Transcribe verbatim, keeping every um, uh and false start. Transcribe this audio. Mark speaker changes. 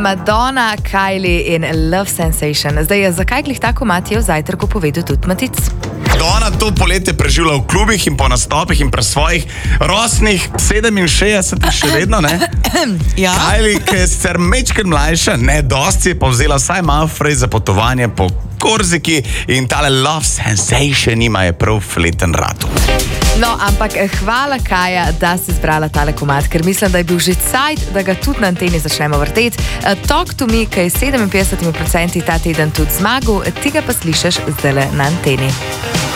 Speaker 1: Madonna, Kylie in Love Sensation. Zdaj, zakaj glih tako Mati je v zajtrku povedal tudi Matic?
Speaker 2: Madonna to poletje preživlja v klubih in po nastopih in pri svojih rosnih sedeminšestdesetih še vedno, ne?
Speaker 1: Ja.
Speaker 2: Kylie, ki je sicer mečken mlajša, ne dosti, je povzela vsaj malo frej za potovanje po Korziki in tale Love Sensation ima je prav fleten ratu.
Speaker 1: No, ampak hvala Kaja, da si zbrala tale komad, ker mislim, da je bil že cajt, da ga tudi na anteni začnemo vrteti. Talk to me, ki je sedeminpetdeset procentov ta teden tudi zmagal, ti ga pa slišiš zdajle na anteni.